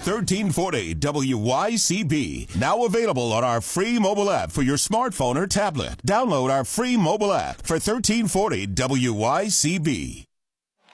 1340 WYCB. Now available on our free mobile app for your smartphone or tablet. Download our free mobile app for 1340 WYCB.